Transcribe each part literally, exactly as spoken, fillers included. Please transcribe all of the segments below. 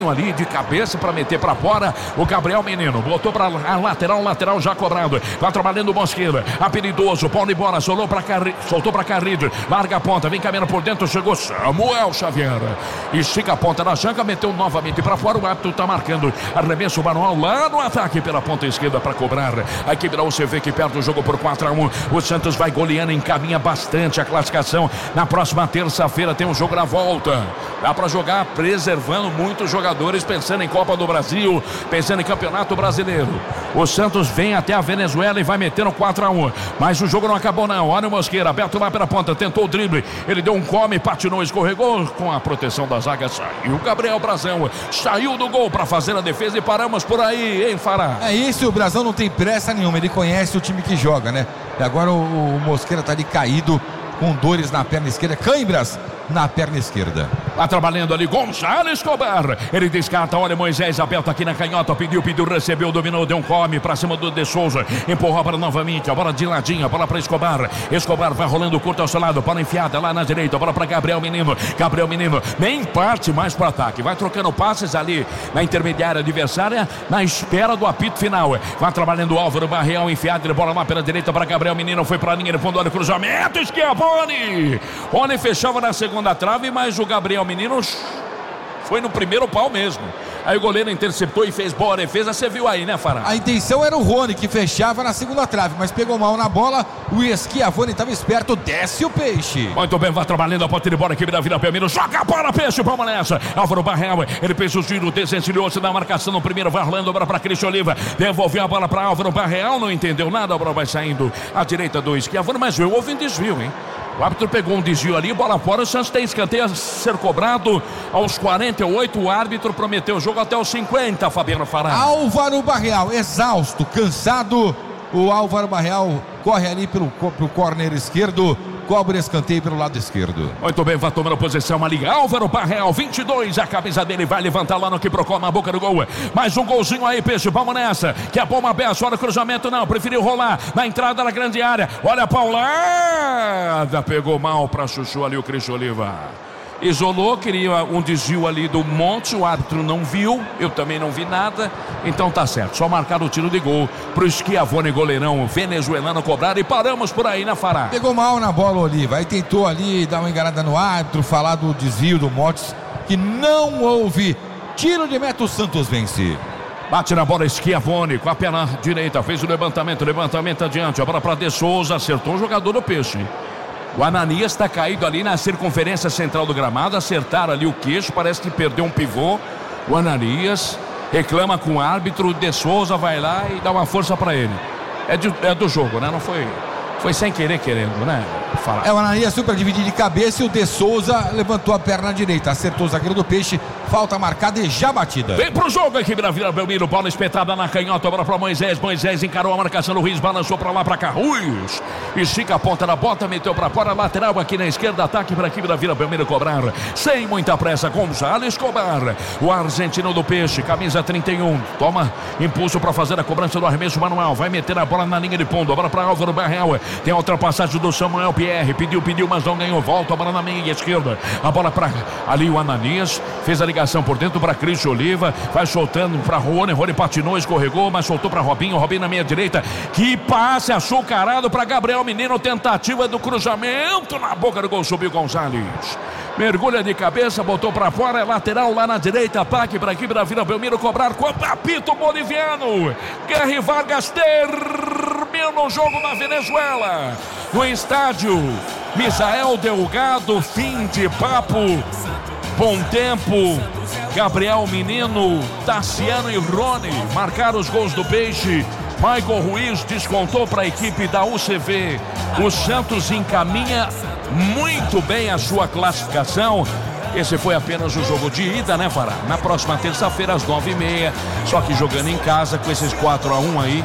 ali de cabeça para meter para fora o Gabriel Menino, botou para a lateral, lateral já cobrado, vai trabalhando o Mosqueira, habilidoso, Paulo embora, soltou para Carri, soltou para Carrilho, larga a ponta, vem caminhando por dentro, chegou Samuel Xavier, estica a ponta da janca, meteu novamente para fora, o árbitro tá marcando, arremesso manual lá no ataque pela ponta esquerda para cobrar, a equipe da U C V que perde o jogo por quatro a um, o Santos vai goleando, encaminha bastante a classificação, na próxima terça-feira tem um jogo na volta, dá para jogar preservando muitos jogadores, pensando em Copa do Brasil, pensando em Campeonato Brasileiro. O Santos vem até a Venezuela e vai metendo quatro a um, mas o jogo não acabou não. Olha o Mosqueira, aberto lá pela ponta, tentou o drible, ele deu um come, patinou, escorregou, com a proteção da zaga saiu o Gabriel Brazão, saiu do gol para fazer a defesa e paramos por aí, hein, Fará? É isso, o Brazão não tem pressa nenhuma, ele conhece o time que joga, né? E agora o, o Mosqueira tá ali caído, com dores na perna esquerda, cãibras na perna esquerda. Tá trabalhando ali Gonçalo Escobar, ele descarta, olha Moisés aberto aqui na canhota, pediu, pediu, recebeu, dominou, deu um come pra cima do De Souza, empurrou a bola novamente, a bola de ladinho, a bola pra Escobar, Escobar vai rolando curto ao seu lado, bola enfiada lá na direita, a bola pra Gabriel Menino, Gabriel Menino, nem parte mais pro ataque, vai trocando passes ali na intermediária adversária, na espera do apito final, vai trabalhando o Álvaro Barreal, enfiado, ele bola lá pela direita para Gabriel Menino, foi pra linha de fundo, olha o cruzamento, Schiavone, Rony fechava na segunda da trave, mas o Gabriel Menino foi no primeiro pau mesmo. Aí o goleiro interceptou e fez boa defesa, você viu aí, né, Fará? A intenção era o Rony, que fechava na segunda trave, mas pegou mal na bola, o Schiavone estava esperto, desce o peixe. Muito bem, vai trabalhando a ponta de bola, equipe da Vila Belmiro, joga a bola, peixe, vamos nessa. Álvaro Barreal, ele fez o giro, desencilhou-se da marcação no primeiro, vai rolando a bola para Cristian Oliva, devolveu a bola para Álvaro Barreal, não entendeu nada, a bola vai saindo à direita do Schiavone, mas eu houve um desvio, hein? O árbitro pegou um desvio ali, bola fora, o Santos tem escanteio a ser cobrado aos quarenta e oito, o árbitro prometeu o jogo até os cinquenta, Fabiano Fará. Álvaro Barreal, exausto, cansado, o Álvaro Barreal corre ali pelo, pelo corner esquerdo, cobra escanteio pelo lado esquerdo. Muito bem, vai tomando posição ali, Álvaro Barreal, vinte e dois, a camisa dele vai levantar lá no que procura a boca do gol, mais um golzinho aí, peixe, vamos nessa, que a bomba aberta, olha o cruzamento não, preferiu rolar na entrada da grande área, olha a paulada, pegou mal para Chuchu ali o Cristian Oliva. Isolou, queria um desvio ali do Monte, o árbitro não viu, eu também não vi nada, então tá certo, só marcar o tiro de gol pro Schiavone, goleirão venezuelano, cobrar e paramos por aí, né, Fará? Pegou mal na bola, Oliva, aí tentou ali dar uma enganada no árbitro, falar do desvio do Montes, que não houve tiro de meta, o Santos vence. Bate na bola Schiavone com a perna direita, fez o levantamento, levantamento adiante, a bola para De Souza, acertou o jogador do Peixe. O Ananias está caído ali na circunferência central do gramado, acertaram ali o queixo, parece que perdeu um pivô. O Ananias reclama com o árbitro, De Souza vai lá e dá uma força para ele. É, de, é do jogo, né? Não foi, foi sem querer querendo, né? Fala. É, o Ananias super dividido de cabeça e o De Souza levantou a perna direita, acertou o zagueiro do Peixe, falta marcada e já batida. Vem pro jogo a equipe da Vila Belmiro, bola espetada na canhota, bola pra Moisés, Moisés encarou a marcação do Ruiz, balançou pra lá pra cá, Ruiz, estica a ponta da bota, meteu pra fora, lateral aqui na esquerda, ataque pra equipe da Vila Belmiro cobrar, sem muita pressa, Gonçalo Escobar, o argentino do Peixe, camisa trinta e um, toma impulso pra fazer a cobrança do arremesso manual, vai meter a bola na linha de fundo, a bola pra Álvaro Barreal, tem a ultrapassagem do Samuel Pierre, pediu, pediu, mas não ganhou, volta a bola na meia esquerda, a bola pra ali o Ananias, fez a ligação por dentro para Cristian Oliva, vai soltando para Rony, Rony patinou, escorregou, mas soltou para Robinho, Robinho na meia direita, que passe açucarado para Gabriel Menino, tentativa do cruzamento na boca do gol, subiu Gonçalves, mergulha de cabeça, botou para fora, é lateral lá na direita, ataque para a equipe da Vila Belmiro cobrar com o apito boliviano, Guerri Vargas termina o jogo na Venezuela, no estádio Misael Delgado, fim de papo, bom tempo, Gabriel Menino, Tassiano e Rony marcaram os gols do Peixe, Michael Ruiz descontou para a equipe da U C V, o Santos encaminha muito bem a sua classificação. Esse foi apenas o jogo de ida, né, Fará? Na próxima terça-feira às nove e meia, só que jogando em casa com esses quatro a um aí,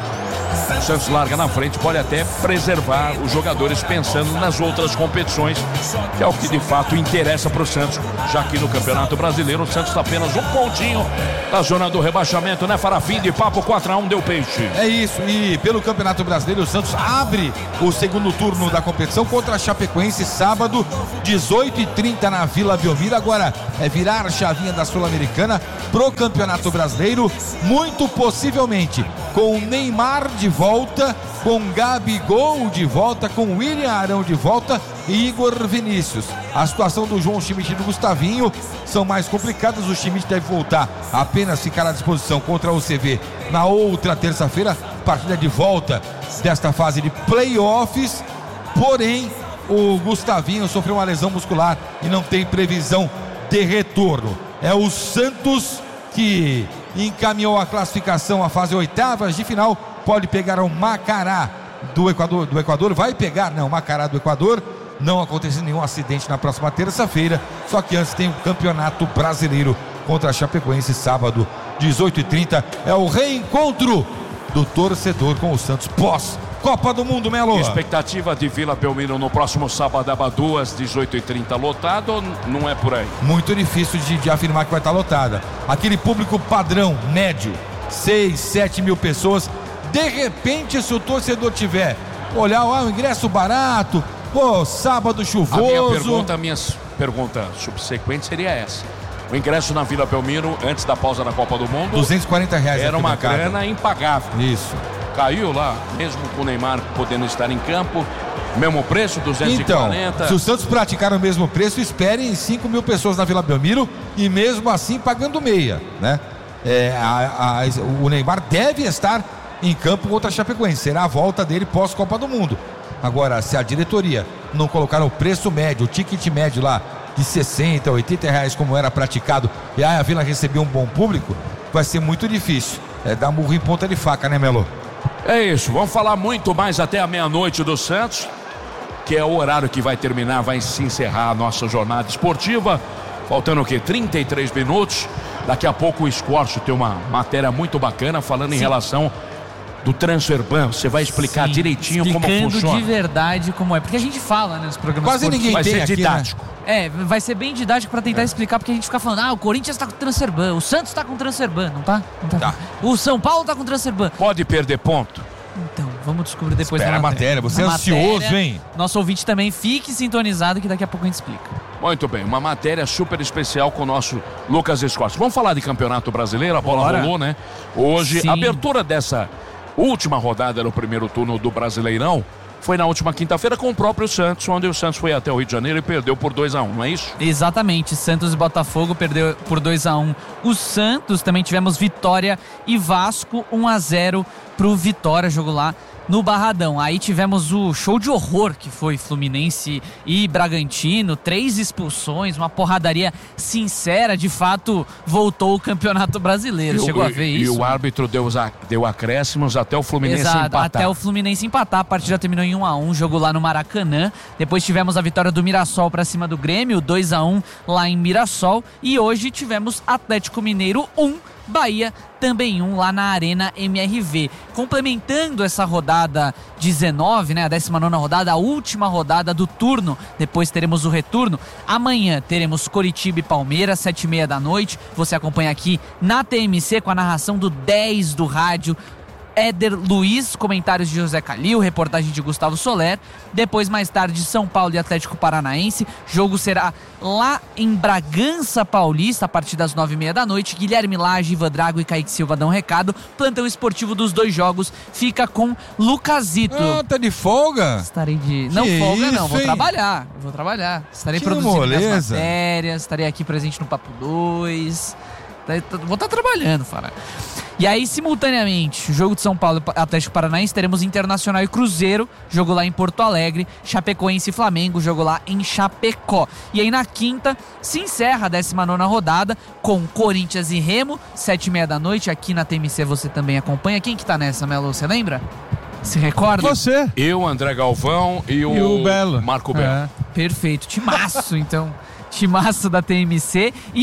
O Santos larga na frente, pode até preservar os jogadores pensando nas outras competições, que é o que de fato interessa para o Santos, já que no Campeonato Brasileiro o Santos está apenas um pontinho da zona do rebaixamento, né, Farafim? De papo, quatro a um deu peixe. É isso, e pelo Campeonato Brasileiro o Santos abre o segundo turno da competição contra a Chapecoense sábado, dezoito e trinta na Vila Belmiro. Agora é virar a chavinha da Sul-Americana pro Campeonato Brasileiro, muito possivelmente com o Neymar de volta, com Gabigol de volta, com William Arão de volta e Igor Vinícius. A situação do João Schmidt e do Gustavinho são mais complicadas. O Schmidt deve voltar, apenas ficar à disposição contra o C V na outra terça-feira, partida de volta desta fase de playoffs. Porém, o Gustavinho sofreu uma lesão muscular e não tem previsão de retorno. É o Santos que encaminhou a classificação à fase oitavas de final, pode pegar o Macará do Equador, do Equador, vai pegar, não, o Macará do Equador, não aconteceu nenhum acidente na próxima terça-feira, só que antes tem o Campeonato Brasileiro contra a Chapecoense, sábado, dezoito e trinta, é o reencontro do torcedor com o Santos pós Copa do Mundo, Melo. Expectativa de Vila Belmiro no próximo sábado, às duas, dezoito e trinta, lotado ou não é por aí? Muito difícil de, de afirmar que vai estar lotada. Aquele público padrão, médio, seis, sete mil pessoas. De repente, se o torcedor tiver olhar, ah, o ingresso barato, pô, sábado chuvoso. A minha pergunta, a minha pergunta subsequente seria essa. O ingresso na Vila Belmiro, antes da pausa da Copa do Mundo, duzentos e quarenta reais. Era uma grana impagável. Isso. Caiu lá, mesmo com o Neymar podendo estar em campo, mesmo preço, duzentos e quarenta. Então, se o Santos praticar o mesmo preço, esperem cinco mil pessoas na Vila Belmiro e mesmo assim pagando meia, né? É, a, a, o Neymar deve estar em campo contra a Chapecoense, será a volta dele pós-Copa do Mundo. Agora, se a diretoria não colocar o preço médio, o ticket médio lá de sessenta, oitenta reais como era praticado, e aí a Vila recebeu um bom público, vai ser muito difícil. É dar murro em ponta de faca, né, Melo? É isso, vamos falar muito mais até a meia-noite do Santos, que é o horário que vai terminar, vai se encerrar a nossa jornada esportiva. Faltando o quê? trinta e três minutos. Daqui a pouco o Escorço tem uma matéria muito bacana falando Sim. em relação do Transferban. Você vai explicar Sim, direitinho como funciona. Explicando de verdade como é. Porque a gente fala, né, nos programas Quase ninguém vai tem ser aqui, didático. Né? É, vai ser bem didático pra tentar é. explicar, porque a gente fica falando, ah, o Corinthians tá com Transferban, o Santos tá com Transferban, não tá? Não tá. tá. O São Paulo tá com Transferban. Pode perder ponto? Então, vamos descobrir depois Espera da matéria. a matéria, você na é ansioso, matéria, hein? Nosso ouvinte também, fique sintonizado que daqui a pouco a gente explica. Muito bem, uma matéria super especial com o nosso Lucas Escorço. Vamos falar de Campeonato Brasileiro, a bola Bora. rolou, né? Hoje, Sim. a abertura dessa última rodada no primeiro turno do Brasileirão foi na última quinta-feira com o próprio Santos, onde o Santos foi até o Rio de Janeiro e perdeu por dois a um, não é isso? Exatamente, Santos e Botafogo perdeu por dois a um. O Santos também tivemos Vitória e Vasco, um a zero pro Vitória, jogo lá no Barradão. Aí tivemos o show de horror que foi Fluminense e Bragantino, três expulsões, uma porradaria sincera, de fato voltou o Campeonato Brasileiro. E Chegou o, a ver e isso? E o árbitro deu, deu acréscimos até o Fluminense Exato, empatar. até o Fluminense empatar, a partida terminou em um a um, jogo lá no Maracanã. Depois tivemos a vitória do Mirassol para cima do Grêmio, dois a um lá em Mirassol. E hoje tivemos Atlético Mineiro um, Bahia também um lá na Arena M R V. Complementando essa rodada dezenove, né, a décima nona rodada, a última rodada do turno, depois teremos o retorno. Amanhã teremos Coritiba e Palmeiras, sete e meia da noite. Você acompanha aqui na T M C com a narração do dez do rádio, Éder Luiz, comentários de José Calil, reportagem de Gustavo Soler. Depois, mais tarde, São Paulo e Atlético Paranaense. Jogo será lá em Bragança Paulista, a partir das nove e meia da noite. Guilherme Lage, Ivan Drago e Kaique Silva dão recado. Plantão esportivo dos dois jogos fica com Lucasito. Ah, tá de folga? Estarei de... Não, que folga isso, não, vou hein? trabalhar. Vou trabalhar. Estarei que produzindo moleza. minhas matérias, estarei aqui presente no Papo dois. Vou estar trabalhando, Fara. E aí, simultaneamente, jogo de São Paulo e Atlético Paranaense, teremos Internacional e Cruzeiro, jogo lá em Porto Alegre, Chapecoense e Flamengo, jogo lá em Chapecó. E aí, na quinta, se encerra a décima nona rodada com Corinthians e Remo, sete e meia da noite, aqui na T M C você também acompanha. Quem que tá nessa, Melo? Você lembra? Se recorda? Você. Eu, André Galvão e o, e o Belo. Marco Belo. É. Perfeito, timaço, então. Timaço da T M C. E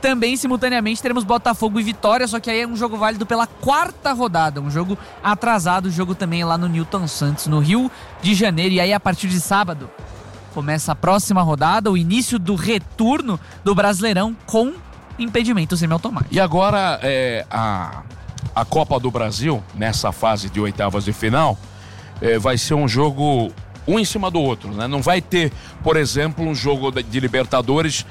também, simultaneamente, teremos Botafogo e Vitória, só que aí é um jogo válido pela quarta rodada, um jogo atrasado, o jogo também lá no Newton Santos, no Rio de Janeiro. E aí, a partir de sábado, começa a próxima rodada, o início do retorno do Brasileirão com impedimento semiautomático. E agora, é, a, a Copa do Brasil, nessa fase de oitavas de final, é, vai ser um jogo um em cima do outro, né? Não vai ter, por exemplo, um jogo de Libertadores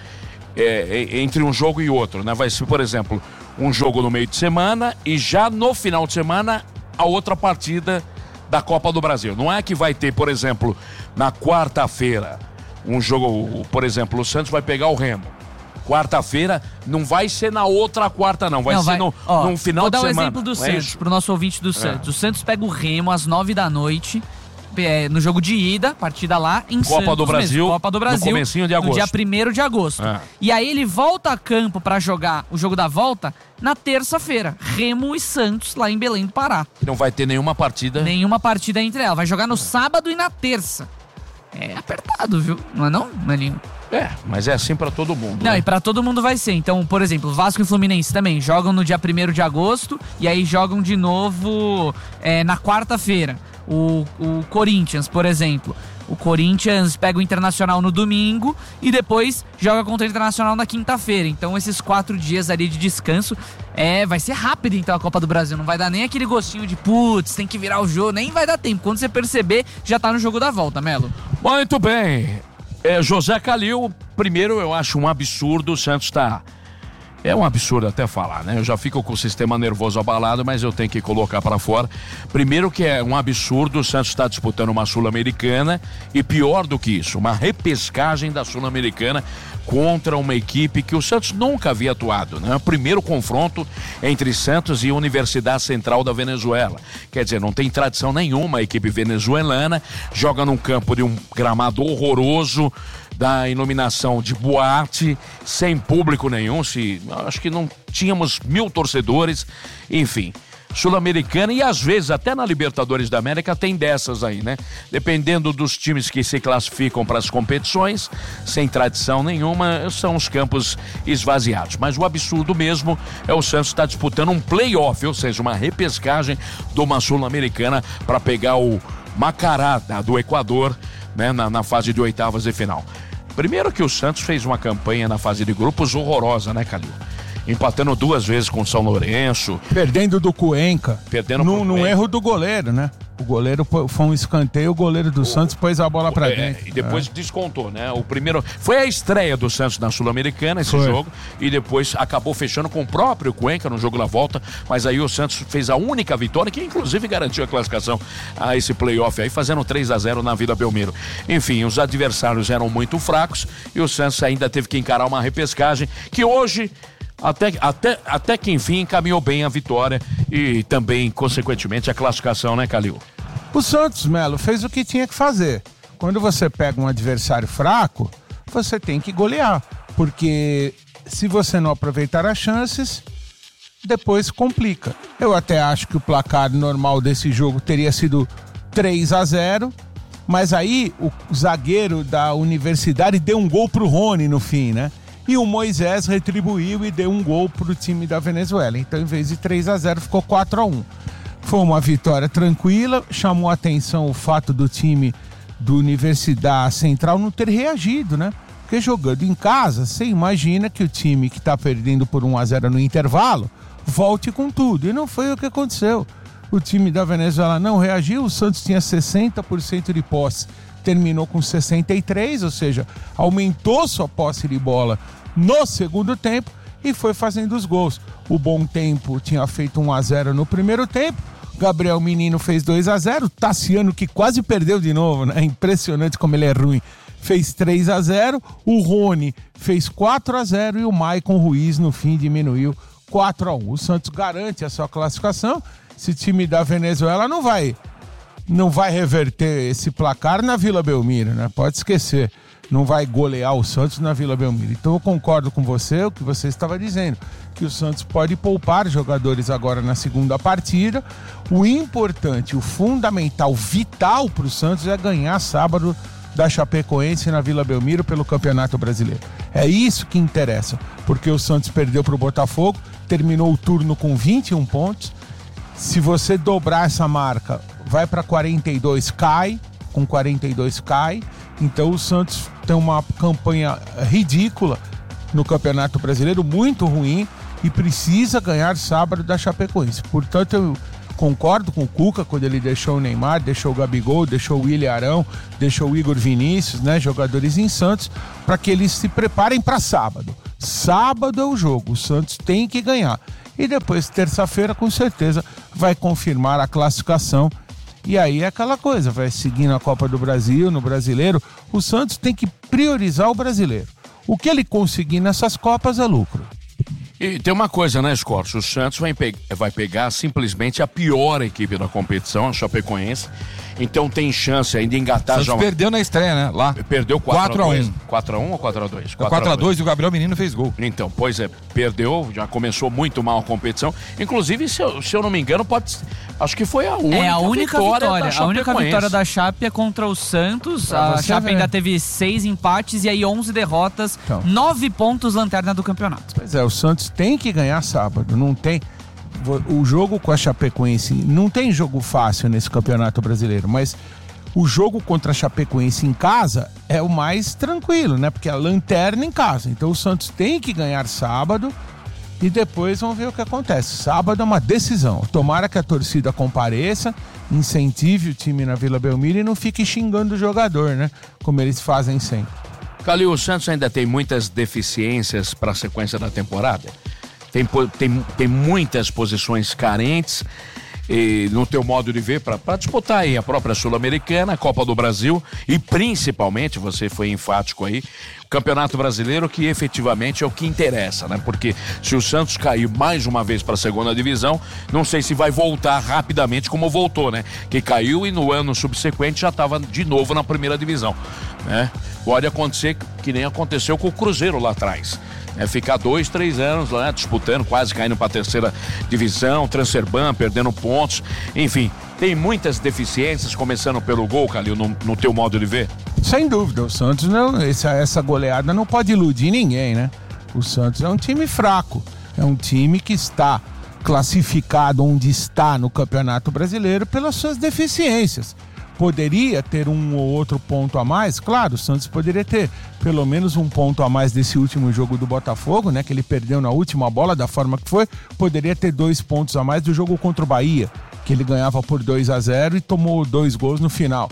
é, entre um jogo e outro, né? Vai ser, por exemplo, um jogo no meio de semana e já no final de semana a outra partida da Copa do Brasil. Não é que vai ter, por exemplo, na quarta-feira um jogo, por exemplo, o Santos vai pegar o Remo. Quarta-feira não vai ser na outra quarta, não. Vai não, ser vai, no, ó, no final de semana. Vou dar um exemplo do é Santos, isso? Pro nosso ouvinte do Santos. É. O Santos pega o Remo às nove da noite, é, no jogo de ida, partida lá em Copa Santos do Brasil, mesmo. Copa do Brasil, no comecinho de agosto. No dia primeiro de agosto. É. E aí ele volta a campo pra jogar o jogo da volta na terça-feira. Remo e Santos, lá em Belém do Pará. Não vai ter nenhuma partida. Nenhuma partida entre elas. Vai jogar no sábado e na terça. É apertado, viu? Não é não, Maninho? É, mas é assim pra todo mundo. Não, né? E pra todo mundo vai ser. Então, por exemplo, Vasco e Fluminense também jogam no dia primeiro de agosto e aí jogam de novo é, na quarta-feira. O, o Corinthians, por exemplo. O Corinthians pega o Internacional no domingo e depois joga contra o Internacional na quinta-feira. Então, esses quatro dias ali de descanso, é, vai ser rápido então a Copa do Brasil. Não vai dar nem aquele gostinho de putz, tem que virar o jogo. Nem vai dar tempo. Quando você perceber, já tá no jogo da volta, Melo. Muito bem. É, José Calil, primeiro eu acho um absurdo, o Santos tá... É um absurdo até falar, né? Eu já fico com o sistema nervoso abalado, mas eu tenho que colocar pra fora. Primeiro que é um absurdo, o Santos está disputando uma Sul-Americana e pior do que isso, uma repescagem da Sul-Americana contra uma equipe que o Santos nunca havia atuado, né? O primeiro confronto entre Santos e Universidade Central da Venezuela. Quer dizer, não tem tradição nenhuma a equipe venezuelana, joga num campo de um gramado horroroso, da iluminação de boate, sem público nenhum, se, acho que não tínhamos mil torcedores, enfim, Sul-Americana e às vezes até na Libertadores da América tem dessas aí, né? Dependendo dos times que se classificam para as competições, sem tradição nenhuma, são os campos esvaziados. Mas o absurdo mesmo é o Santos estar disputando um play-off, ou seja, uma repescagem de uma Sul-Americana para pegar o Macará do Equador, né, na, na fase de oitavas de final. Primeiro que o Santos fez uma campanha na fase de grupos horrorosa, né, Calil? Empatando duas vezes com o São Lourenço. Perdendo do Cuenca. Perdendo num, num erro do goleiro, né? O goleiro foi um escanteio, o goleiro do o, Santos pôs a bola pra é, dentro. E depois é. descontou, né? O primeiro... Foi a estreia do Santos na Sul-Americana, esse foi. jogo. E depois acabou fechando com o próprio Cuenca no jogo da volta. Mas aí o Santos fez a única vitória, que inclusive garantiu a classificação a esse playoff aí, fazendo três a zero na Vila Belmiro. Enfim, os adversários eram muito fracos e o Santos ainda teve que encarar uma repescagem que hoje... Até, até, até que enfim encaminhou bem a vitória e também, consequentemente, a classificação, né, Calil? O Santos, Melo, fez o que tinha que fazer. Quando você pega um adversário fraco, você tem que golear. Porque se você não aproveitar as chances, depois complica. Eu até acho que o placar normal desse jogo teria sido três a zero, mas aí o zagueiro da Universidade deu um gol pro Rony no fim, né? E o Moisés retribuiu e deu um gol pro time da Venezuela. Então, em vez de três a zero, ficou quatro a um. Foi uma vitória tranquila, chamou a atenção o fato do time do Universidade Central não ter reagido, né? Porque jogando em casa, você imagina que o time que tá perdendo por um a zero no intervalo volte com tudo. E não foi o que aconteceu. O time da Venezuela não reagiu, o Santos tinha sessenta por cento de posse. Terminou com sessenta e três, ou seja, aumentou sua posse de bola no segundo tempo e foi fazendo os gols. O Bom Tempo tinha feito um a zero no primeiro tempo, Gabriel Menino fez dois a zero, Tassiano, que quase perdeu de novo, né? Impressionante como ele é ruim, fez três a zero, o Rony fez quatro a zero e o Maicon Ruiz no fim diminuiu quatro a um. O Santos garante a sua classificação, esse time da Venezuela não vai... não vai reverter esse placar na Vila Belmiro, né? Pode esquecer. Não vai golear o Santos na Vila Belmiro. Então eu concordo com você, o que você estava dizendo, que o Santos pode poupar jogadores agora na segunda partida. O importante, o fundamental, vital para o Santos é ganhar sábado da Chapecoense na Vila Belmiro pelo Campeonato Brasileiro. É isso que interessa, porque o Santos perdeu para o Botafogo, terminou o turno com vinte e um pontos. Se você dobrar essa marca, vai para quarenta e dois, cai, com quarenta e dois cai. Então o Santos tem uma campanha ridícula no Campeonato Brasileiro, muito ruim, e precisa ganhar sábado da Chapecoense. Portanto, eu concordo com o Cuca quando ele deixou o Neymar, deixou o Gabigol, deixou o William Arão, deixou o Igor Vinícius, né, jogadores em Santos, para que eles se preparem para sábado. Sábado é o jogo, o Santos tem que ganhar. E depois, terça-feira, com certeza, vai confirmar a classificação. E aí é aquela coisa, vai seguir na Copa do Brasil, no Brasileiro. O Santos tem que priorizar o Brasileiro. O que ele conseguir nessas Copas é lucro. E tem uma coisa, né, Scorcho? O Santos vai, pe- vai pegar simplesmente a pior equipe da competição, a Chapecoense. Então tem chance ainda de engatar Santos já. Uma... perdeu na estreia, né? Lá. Perdeu quatro a um. um. quatro a um ou quatro a dois? quatro a dois e o Gabriel Menino fez gol. Então, pois é, perdeu, já começou muito mal a competição. Inclusive, se eu, se eu não me engano, pode. Acho que foi a única, É a única vitória. vitória. da A única Chapecoense. vitória da Chape é contra o Santos. Pra A você Chape ver. ainda teve seis empates e aí onze derrotas. Então. Nove pontos lanterna do campeonato. Pois é, o Santos tem que ganhar sábado, não tem... O jogo com a Chapecoense, não tem jogo fácil nesse Campeonato Brasileiro, mas o jogo contra a Chapecoense em casa é o mais tranquilo, né? Porque é a lanterna em casa. Então o Santos tem que ganhar sábado e depois vamos ver o que acontece. Sábado é uma decisão. Tomara que a torcida compareça, incentive o time na Vila Belmiro e não fique xingando o jogador, né? Como eles fazem sempre. Calil, o Santos ainda tem muitas deficiências para a sequência da temporada. Tem, tem, tem muitas posições carentes e, no teu modo de ver, para disputar aí a própria Sul-Americana, a Copa do Brasil e principalmente, você foi enfático aí, o Campeonato Brasileiro, que efetivamente é o que interessa, né? Porque se o Santos cair mais uma vez para a segunda divisão, não sei se vai voltar rapidamente como voltou, né? Que caiu e no ano subsequente já estava de novo na primeira divisão, né? Pode acontecer que nem aconteceu com o Cruzeiro lá atrás. É ficar dois, três anos lá, né, disputando, quase caindo para a terceira divisão, transferban, perdendo pontos, enfim, tem muitas deficiências, começando pelo gol, Calil, no, no teu modo de ver? Sem dúvida, o Santos, não, essa, essa goleada não pode iludir ninguém, né? O Santos é um time fraco, é um time que está classificado onde está no Campeonato Brasileiro pelas suas deficiências. Poderia ter um ou outro ponto a mais? Claro, o Santos poderia ter pelo menos um ponto a mais desse último jogo do Botafogo, né? Que ele perdeu na última bola da forma que foi. Poderia ter dois pontos a mais do jogo contra o Bahia, que ele ganhava por dois a zero e tomou dois gols no final.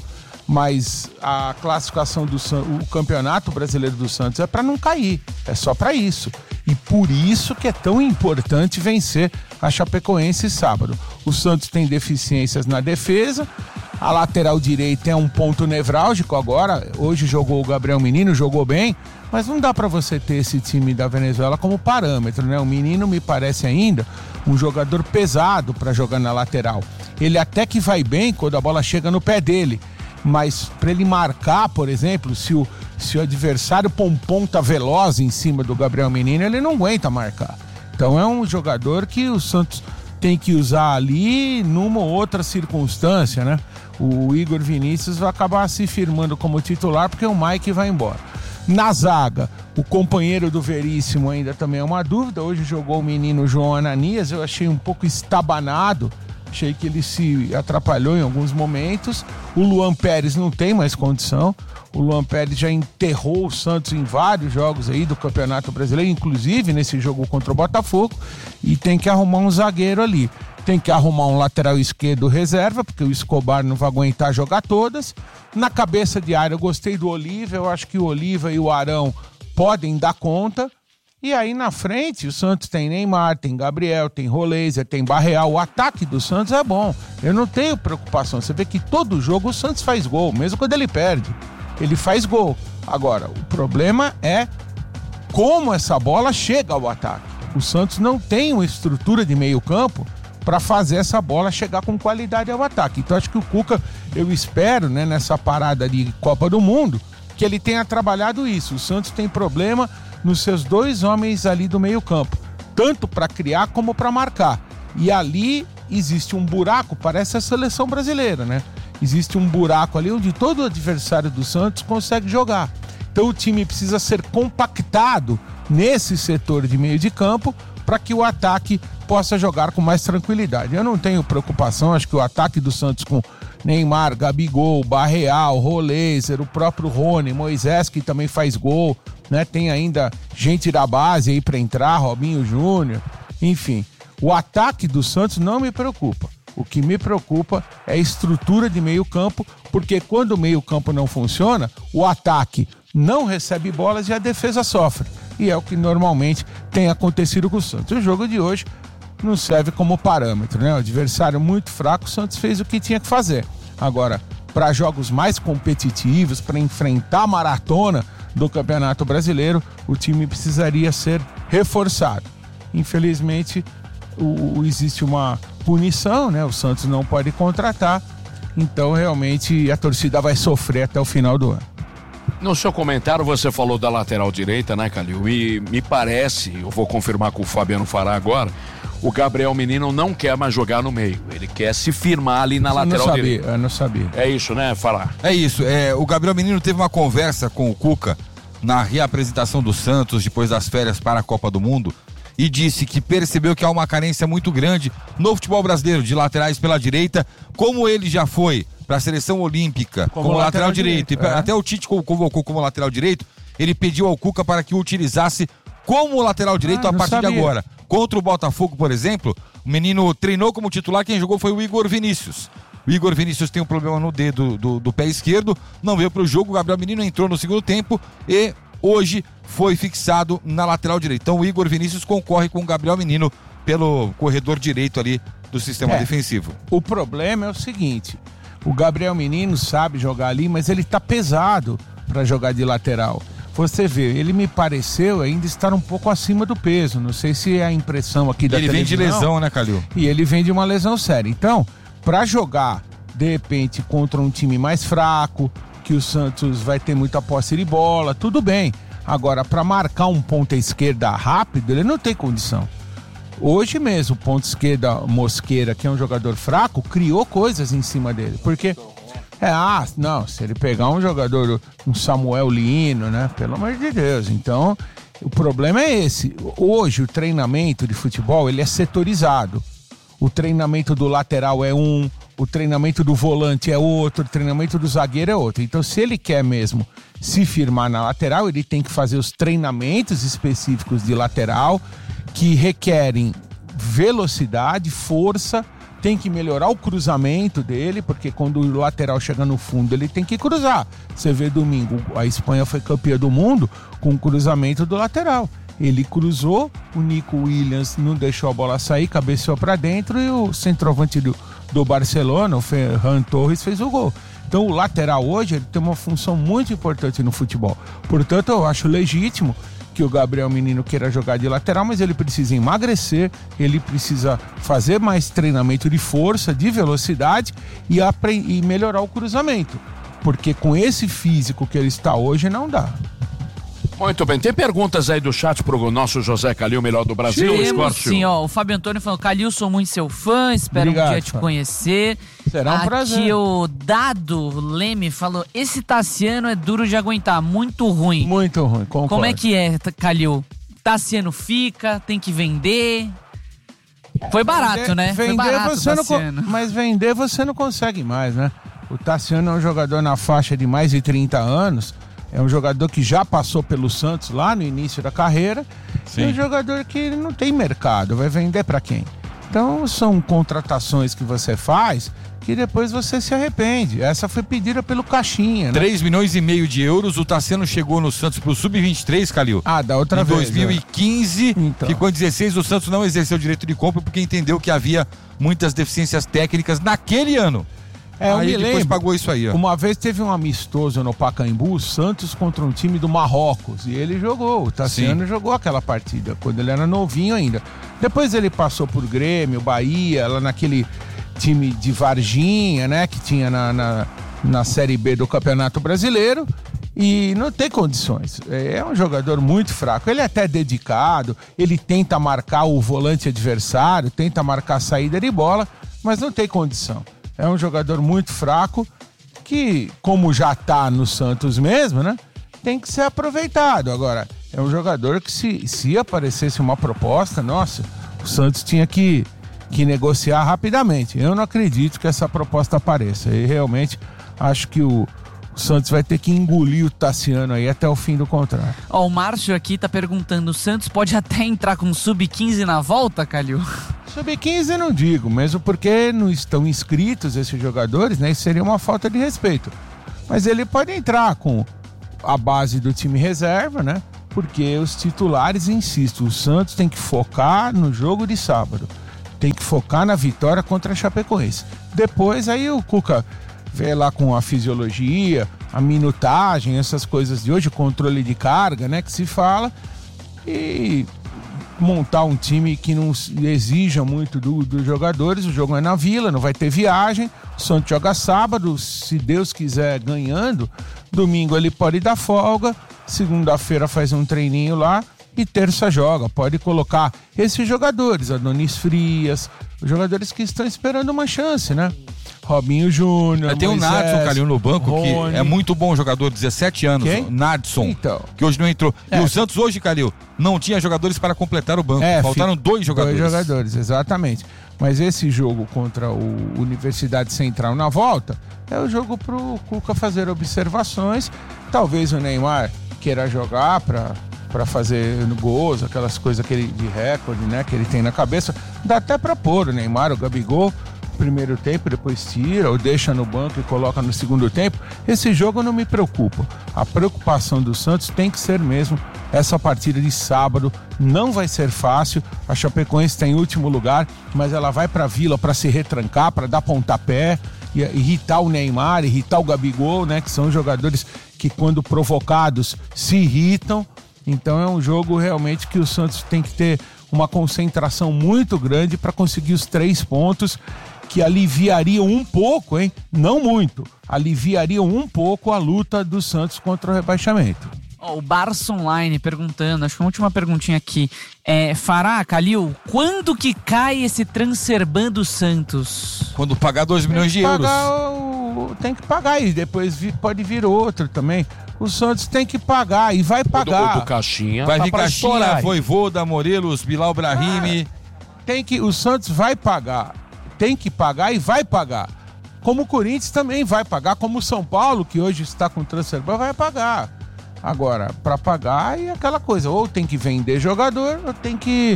Mas a classificação do o Campeonato Brasileiro do Santos é para não cair, é só para isso. E por isso que é tão importante vencer a Chapecoense sábado. O Santos tem deficiências na defesa, a lateral direita é um ponto nevrálgico agora. Hoje jogou o Gabriel Menino, jogou bem, mas não dá para você ter esse time da Venezuela como parâmetro, né? O Menino me parece ainda um jogador pesado para jogar na lateral. Ele até que vai bem quando a bola chega no pé dele, mas para ele marcar, por exemplo, se o, se o adversário põe um ponta veloz em cima do Gabriel Menino, ele não aguenta marcar. Então é um jogador que o Santos tem que usar ali numa ou outra circunstância, né? O Igor Vinícius vai acabar se firmando como titular porque o Mike vai embora. Na zaga, o companheiro do Veríssimo ainda também é uma dúvida. Hoje jogou o menino João Ananias, eu achei um pouco estabanado. Achei que ele se atrapalhou em alguns momentos. O Luan Pérez não tem mais condição. O Luan Pérez já enterrou o Santos em vários jogos aí do Campeonato Brasileiro, inclusive nesse jogo contra o Botafogo, e tem que arrumar um zagueiro ali. Tem que arrumar um lateral esquerdo reserva, porque o Escobar não vai aguentar jogar todas. Na cabeça de área eu gostei do Oliva, eu acho que o Oliva e o Arão podem dar conta. E aí na frente o Santos tem Neymar, tem Gabriel, tem Roleiser, tem Barreal. O ataque do Santos é bom, eu não tenho preocupação. Você vê que todo jogo o Santos faz gol, mesmo quando ele perde, ele faz gol. Agora, o problema é como essa bola chega ao ataque. O Santos não tem uma estrutura de meio campo para fazer essa bola chegar com qualidade ao ataque. Então acho que o Cuca, eu espero, né, nessa parada de Copa do Mundo, que ele tenha trabalhado isso. O Santos tem problema nos seus dois homens ali do meio campo, tanto para criar como para marcar. E ali existe um buraco, parece a seleção brasileira, né? existe um buraco ali onde todo adversário do Santos consegue jogar. Então o time precisa ser compactado nesse setor de meio de campo para que o ataque possa jogar com mais tranquilidade. Eu não tenho preocupação, acho que o ataque do Santos com Neymar, Gabigol, Barreal, Roleiser, o próprio Rony, Moisés, que também faz gol, né? Tem ainda gente da base aí para entrar, Robinho Júnior, enfim. O ataque do Santos não me preocupa. O que me preocupa é a estrutura de meio campo, porque quando o meio campo não funciona, o ataque não recebe bolas e a defesa sofre. E é o que normalmente tem acontecido com o Santos. O jogo de hoje não serve como parâmetro, né? O adversário muito fraco, o Santos fez o que tinha que fazer. Agora, para jogos mais competitivos, para enfrentar a maratona do Campeonato Brasileiro, o time precisaria ser reforçado. Infelizmente, o, o, existe uma punição, né? O Santos não pode contratar, então realmente a torcida vai sofrer até o final do ano. No seu comentário você falou da lateral direita, né, Calil? E me parece, eu vou confirmar com o Fabiano Fará agora, o Gabriel Menino não quer mais jogar no meio. Ele quer se firmar ali na eu lateral não sabia, direita. Eu não sabia. É isso, né, Fará? É isso. É, o Gabriel Menino teve uma conversa com o Cuca na reapresentação do Santos depois das férias para a Copa do Mundo e disse que percebeu que há uma carência muito grande no futebol brasileiro de laterais pela direita, como ele já foi para a seleção olímpica como, como lateral, lateral direito, direito. E é. Até o Tite convocou como lateral direito, ele pediu ao Cuca para que o utilizasse como lateral direito ah, a partir sabia. de agora. Contra o Botafogo, por exemplo, o menino treinou como titular, quem jogou foi o Igor Vinícius. O Igor Vinícius tem um problema no dedo do, do pé esquerdo, não veio para o jogo, o Gabriel Menino entrou no segundo tempo e hoje foi fixado na lateral direita. Então o Igor Vinícius concorre com o Gabriel Menino pelo corredor direito ali do sistema é, defensivo. O problema é o seguinte, o Gabriel Menino sabe jogar ali, mas ele tá pesado para jogar de lateral. Você vê, ele me pareceu ainda estar um pouco acima do peso. Não sei se é a impressão aqui da televisão. Ele vem de lesão, né, Calil? E ele vem de uma lesão séria. Então, para jogar, de repente, contra um time mais fraco, que o Santos vai ter muita posse de bola, tudo bem. Agora, para marcar um ponta esquerda rápido, ele não tem condição. Hoje mesmo, o ponta esquerda Mosqueira, que é um jogador fraco, criou coisas em cima dele. Porque... É, ah, não, se ele pegar um jogador, um Samuel Lino, né? Pelo amor de Deus. Então, o problema é esse. Hoje, o treinamento de futebol, ele é setorizado. O treinamento do lateral é um, o treinamento do volante é outro, o treinamento do zagueiro é outro. Então, se ele quer mesmo se firmar na lateral, ele tem que fazer os treinamentos específicos de lateral que requerem velocidade, força. Tem que melhorar o cruzamento dele, porque quando o lateral chega no fundo, ele tem que cruzar. Você vê domingo, a Espanha foi campeã do mundo com o cruzamento do lateral. Ele cruzou, o Nico Williams não deixou a bola sair, cabeceou para dentro e o centroavante do, do Barcelona, o Ferran Torres, fez o gol. Então o lateral hoje ele tem uma função muito importante no futebol. Portanto, eu acho legítimo que o Gabriel Menino queira jogar de lateral, mas ele precisa emagrecer, ele precisa fazer mais treinamento de força, de velocidade e, apre- e melhorar o cruzamento, porque com esse físico que ele está hoje não dá. Muito bem, tem perguntas aí do chat pro nosso José Calil, melhor do Brasil? Temos, sim, ó, o Fábio Antônio falou, Calil, sou muito seu fã, espero Obrigado, um dia te Fábio. conhecer. Será um Aqui prazer. Aqui o Dado Leme falou, esse Tassiano é duro de aguentar, muito ruim. Muito ruim, concordo. Como é que é, Calil? Tassiano fica, tem que vender... Foi barato, vender, né? Vender Foi barato, você Tassiano. Não, mas vender você não consegue mais, né? O Tassiano é um jogador na faixa de mais de trinta anos, é um jogador que já passou pelo Santos lá no início da carreira. Sim. É um jogador que não tem mercado, vai vender para quem? Então são contratações que você faz que depois você se arrepende. Essa foi pedida pelo Caixinha, né? três milhões e meio de euros, o Tassiano chegou no Santos pro sub vinte e três, Calil. Ah, da outra em vez. Em dois mil e quinze, é. então. ficou em dezesseis, o Santos não exerceu o direito de compra porque entendeu que havia muitas deficiências técnicas naquele ano. É, eu aí me depois lembro, pagou isso aí, ó. Uma vez teve um amistoso no Pacaembu, Santos contra um time do Marrocos, e ele jogou, o Tassiano Sim. jogou aquela partida, quando ele era novinho ainda. Depois ele passou por Grêmio, Bahia, lá naquele time de Varginha, né, que tinha na, na, na Série B do Campeonato Brasileiro, e não tem condições. É um jogador muito fraco, ele é até dedicado, ele tenta marcar o volante adversário, tenta marcar a saída de bola, mas não tem condição. É um jogador muito fraco que, como já tá no Santos mesmo, né? Tem que ser aproveitado. Agora, é um jogador que se, se aparecesse uma proposta, nossa, o Santos tinha que, que negociar rapidamente. Eu não acredito que essa proposta apareça. E realmente acho que o O Santos vai ter que engolir o Tassiano aí até o fim do contrato. Ó, o Márcio aqui tá perguntando, o Santos pode até entrar com sub quinze na volta, Calil? sub quinze não digo, mesmo porque não estão inscritos esses jogadores, né? Isso seria uma falta de respeito. Mas ele pode entrar com a base do time reserva, né? Porque os titulares, insisto, o Santos tem que focar no jogo de sábado. Tem que focar na vitória contra a Chapecoense. Depois aí o Cuca vê lá com a fisiologia, a minutagem, essas coisas de hoje, o controle de carga, né, que se fala, e montar um time que não exija muito do, dos jogadores. O jogo é na Vila, não vai ter viagem, o Santos joga sábado, se Deus quiser ganhando, domingo ele pode dar folga, segunda-feira faz um treininho lá e terça joga. Pode colocar esses jogadores, Adonis Frias, os jogadores que estão esperando uma chance, né? Robinho Júnior, tem o Nadson Calil no banco, Rony, que é muito bom jogador, dezessete anos. Quem? Nadson, então, que hoje não entrou. É. E o Santos hoje, Calil, não tinha jogadores para completar o banco. É, faltaram fica, dois jogadores. Dois jogadores, exatamente. Mas esse jogo contra o Universidade Central na volta é o jogo pro Cuca fazer observações. Talvez o Neymar queira jogar para para fazer gols, aquelas coisas que ele, de recorde, né, que ele tem na cabeça. Dá até para pôr o Neymar, o Gabigol, primeiro tempo, depois tira ou deixa no banco e coloca no segundo tempo. Esse jogo não me preocupa. A preocupação do Santos tem que ser mesmo essa partida de sábado. Não vai ser fácil. A Chapecoense está em último lugar, mas ela vai para a Vila para se retrancar, para dar pontapé, e irritar o Neymar, irritar o Gabigol, né, que são jogadores que, quando provocados, se irritam. Então é um jogo realmente que o Santos tem que ter uma concentração muito grande para conseguir os três pontos, que aliviariam um pouco, hein? Não muito, aliviariam um pouco a luta do Santos contra o rebaixamento. Oh, o Barça Online perguntando, acho que a última perguntinha aqui. É, Fará, Calil, quando que cai esse Transferban do Santos? Quando pagar dois milhões de euros. O... Tem que pagar e depois pode vir outro também. O Santos tem que pagar e vai pagar. O do, o do Caixinha. Vai tá vir Caixinha, Voivoda, Morelos, Bilal Brahimi. Ah, tem que, o Santos vai pagar. Tem que pagar e vai pagar. Como o Corinthians também vai pagar, como o São Paulo, que hoje está com transferban, vai pagar. Agora, para pagar é aquela coisa, ou tem que vender jogador, ou tem que,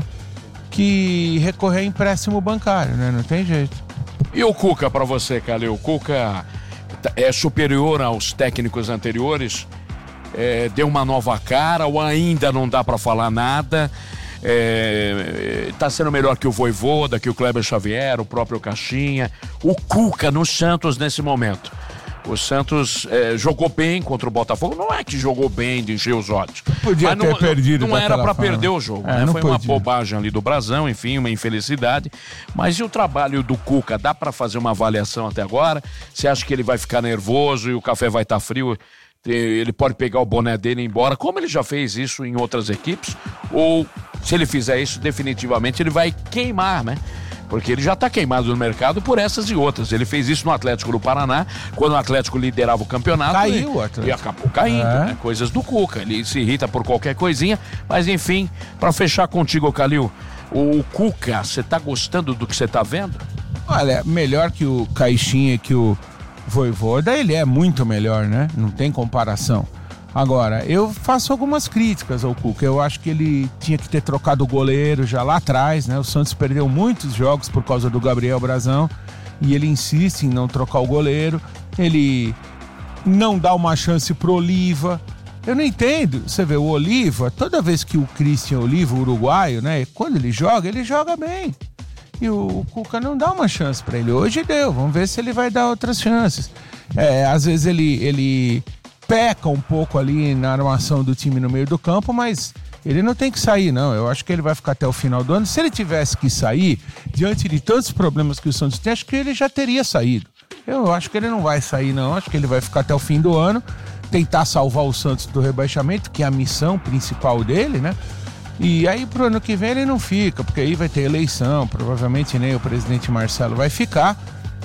que recorrer a empréstimo bancário, né? Não tem jeito. E o Cuca para você, Calil? O Cuca é superior aos técnicos anteriores? É, deu uma nova cara ou ainda não dá para falar nada? É, tá sendo melhor que o Voivoda, que o Kleber Xavier, o próprio Caixinha, o Cuca no Santos nesse momento. O Santos é, jogou bem contra o Botafogo. Não é que jogou bem de encher os olhos. Podia mas ter não, perdido. Não era para perder o jogo. É, né? Foi podia. uma bobagem ali do Brasão, enfim, uma infelicidade. Mas e o trabalho do Cuca? Dá para fazer uma avaliação até agora? Você acha que ele vai ficar nervoso e o café vai estar frio? Ele pode pegar o boné dele e ir embora, como ele já fez isso em outras equipes? Ou, se ele fizer isso, definitivamente ele vai queimar, né? Porque ele já está queimado no mercado por essas e outras. Ele fez isso no Atlético do Paraná, quando o Atlético liderava o campeonato. Caiu e, o Atlético. E acabou caindo, é. né? Coisas do Cuca. Ele se irrita por qualquer coisinha. Mas, enfim, para fechar contigo, Calil, o Cuca, você está gostando do que você está vendo? Olha, melhor que o Caixinha e que o Voivoda, ele é muito melhor, né? Não tem comparação. Agora, eu faço algumas críticas ao Cuca. Eu acho que ele tinha que ter trocado o goleiro já lá atrás, né? O Santos perdeu muitos jogos por causa do Gabriel Brasão e ele insiste em não trocar o goleiro. Ele não dá uma chance pro Oliva. Eu não entendo. Você vê, o Oliva, toda vez que o Christian Oliva, o uruguaio, né? Quando ele joga, ele joga bem. E o Cuca não dá uma chance para ele. Hoje deu. Vamos ver se ele vai dar outras chances. É, às vezes ele... ele peca um pouco ali na armação do time no meio do campo, mas ele não tem que sair, não. Eu acho que ele vai ficar até o final do ano. Se ele tivesse que sair, diante de tantos problemas que o Santos tem, acho que ele já teria saído. Eu acho que ele não vai sair, não. Acho que ele vai ficar até o fim do ano, tentar salvar o Santos do rebaixamento, que é a missão principal dele, né? E aí pro ano que vem ele não fica, porque aí vai ter eleição, provavelmente nem o presidente Marcelo vai ficar.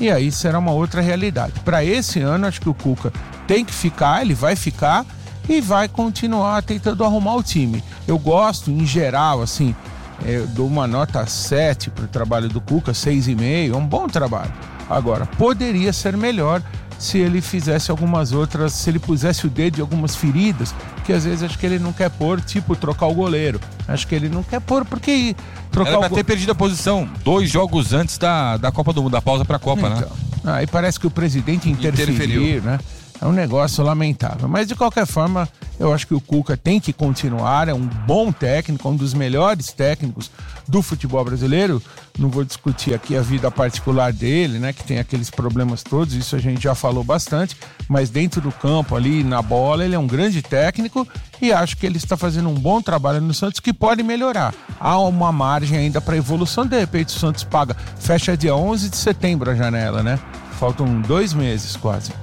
e aí será uma outra realidade. Para esse ano, acho que o Cuca tem que ficar, ele vai ficar e vai continuar tentando arrumar o time. Eu gosto, em geral, assim, eu dou uma nota sete para o trabalho do Cuca, seis e meio, é um bom trabalho. Agora, poderia ser melhor se ele fizesse algumas outras, se ele pusesse o dedo em algumas feridas, que às vezes acho que ele não quer pôr, tipo trocar o goleiro. Acho que ele não quer pôr, porque trocar Era pra o go... ter perdido a posição dois jogos antes da, da Copa do Mundo, da pausa pra Copa, então, né? Aí parece que o presidente interferiu, interferiu, né? É um negócio lamentável. Mas, de qualquer forma, eu acho que o Cuca tem que continuar. É um bom técnico, um dos melhores técnicos do futebol brasileiro. Não vou discutir aqui a vida particular dele, né? Que tem aqueles problemas todos, isso a gente já falou bastante. Mas dentro do campo, ali na bola, ele é um grande técnico e acho que ele está fazendo um bom trabalho no Santos que pode melhorar. Há uma margem ainda para evolução. De repente, o Santos paga. Fecha dia onze de setembro a janela, né? Faltam dois meses quase.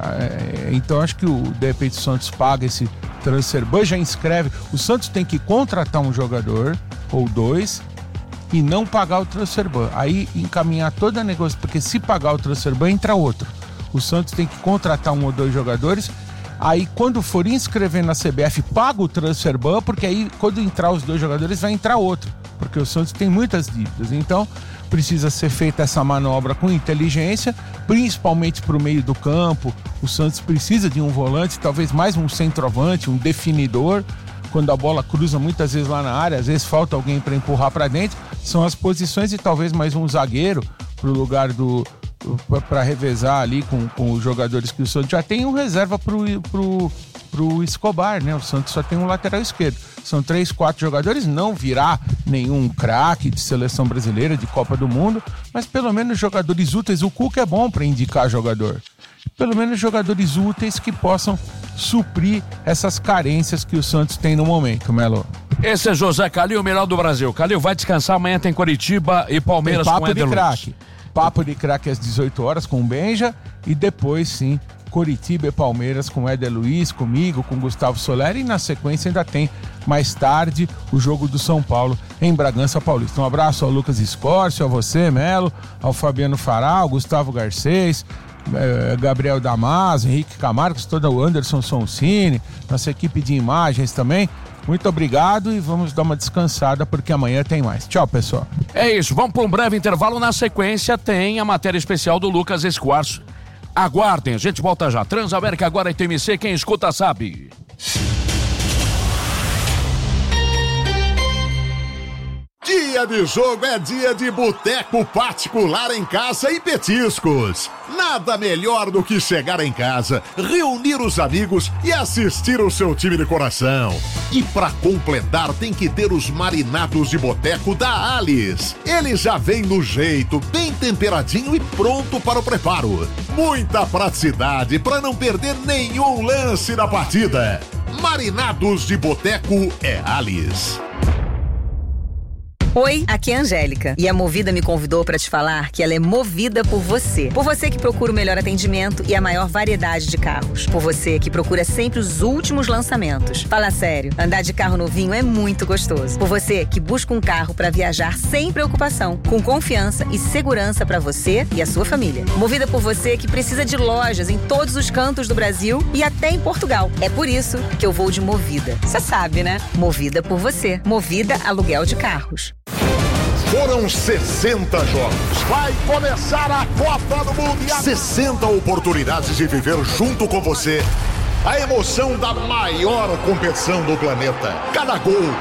Então acho que o, de repente o Santos paga esse transfer ban, já inscreve. O Santos tem que contratar um jogador ou dois e não pagar o transfer ban. Aí encaminhar toda a negócio, porque se pagar o transfer ban entra outro. O Santos tem que contratar um ou dois jogadores. Aí quando for inscrever na C B F paga o transfer ban, porque aí quando entrar os dois jogadores vai entrar outro, porque o Santos tem muitas dívidas. Então precisa ser feita essa manobra com inteligência, principalmente para o meio do campo. O Santos precisa de um volante, talvez mais um centroavante, um definidor. Quando a bola cruza muitas vezes lá na área, às vezes falta alguém para empurrar para dentro. São as posições, e talvez mais um zagueiro para o lugar do... para revezar ali com, com os jogadores que o Santos já tem, um reserva para o pro Escobar, né? O Santos só tem um lateral esquerdo. São três, quatro jogadores, não virá nenhum craque de seleção brasileira, de Copa do Mundo, mas pelo menos jogadores úteis. O Cuca é bom para indicar jogador. Pelo menos jogadores úteis que possam suprir essas carências que o Santos tem no momento, Melo. Esse é José Calil, o melhor do Brasil. Calil vai descansar, amanhã tem Coritiba e Palmeiras tem com papo Éder de Luiz. craque. Papo de craque às dezoito horas com o Benja e depois sim Coritiba e Palmeiras com Éder Luiz, comigo, com Gustavo Soler, e na sequência ainda tem mais tarde o jogo do São Paulo em Bragança Paulista. Um abraço ao Lucas Escórcio, a você, Melo, ao Fabiano Faral, Gustavo Garcês, eh, Gabriel Damasio, Henrique Camargos, todo o Anderson Soncini, nossa equipe de imagens também. Muito obrigado e vamos dar uma descansada porque amanhã tem mais. Tchau, pessoal. É isso, vamos para um breve intervalo. Na sequência tem a matéria especial do Lucas Escoarço. Aguardem, a gente volta já. Transamérica agora em T M C, quem escuta sabe. Dia de jogo é dia de boteco particular em casa e petiscos. Nada melhor do que chegar em casa, reunir os amigos e assistir o seu time de coração. E pra completar tem que ter os marinados de boteco da Alice. Ele já vem no jeito, bem temperadinho e pronto para o preparo. Muita praticidade para não perder nenhum lance da partida. Marinados de boteco é Alice. Oi, aqui é a Angélica e a Movida me convidou para te falar que ela é movida por você. Por você que procura o melhor atendimento e a maior variedade de carros. Por você que procura sempre os últimos lançamentos. Fala sério, andar de carro novinho é muito gostoso. Por você que busca um carro para viajar sem preocupação, com confiança e segurança para você e a sua família. Movida por você que precisa de lojas em todos os cantos do Brasil e até em Portugal. É por isso que eu vou de Movida. Você sabe, né? Movida por você. Movida Aluguel de Carros. Foram sessenta jogos. Vai começar a Copa do Mundo. sessenta oportunidades de viver junto com você a emoção da maior competição do planeta. Cada gol,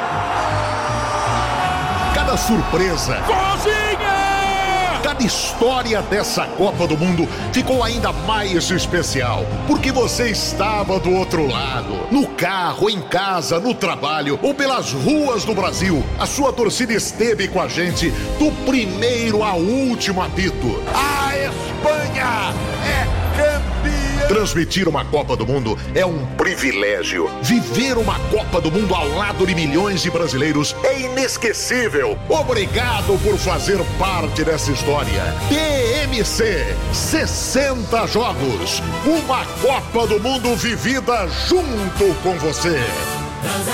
cada surpresa, cozinha! Cada história dessa Copa do Mundo ficou ainda mais especial, porque você estava do outro lado, no carro, em casa, no trabalho ou pelas ruas do Brasil. A sua torcida esteve com a gente do primeiro ao último apito. A Espanha é campeã! Transmitir uma Copa do Mundo é um privilégio. Viver uma Copa do Mundo ao lado de milhões de brasileiros é inesquecível. Obrigado por fazer parte dessa história. T M C, sessenta jogos. Uma Copa do Mundo vivida junto com você.